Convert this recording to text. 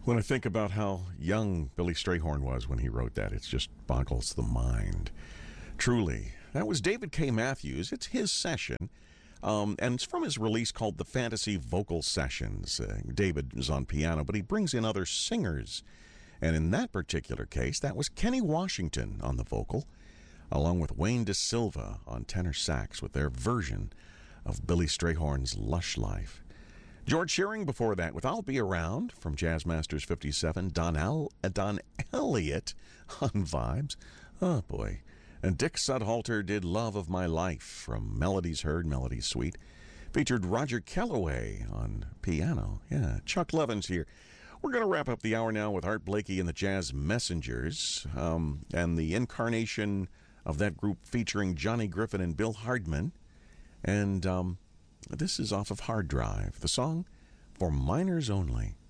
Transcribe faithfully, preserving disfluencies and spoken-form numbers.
When I think about how young Billy Strayhorn was when he wrote that, it just boggles the mind. Truly. That was David K. Matthews. It's his session. Um, and it's from his release called The Fantasy Vocal Sessions. Uh, David is on piano, but he brings in other singers. And in that particular case, that was Kenny Washington on the vocal, along with Wayne Da Silva on tenor sax with their version of Billy Strayhorn's Lush Life. George Shearing before that with I'll Be Around from Jazz Masters fifty-seven. Don, Al- Don Elliott on Vibes. Oh, boy. And Dick Sudhalter did Love of My Life from Melodies Heard, Melodies Sweet. Featured Roger Kellaway on piano. Yeah, Chuck Levin's here. We're going to wrap up the hour now with Art Blakey and the Jazz Messengers, um, and the incarnation of that group featuring Johnny Griffin and Bill Hardman. And um, this is off of Hard Drive, the song For Minors Only.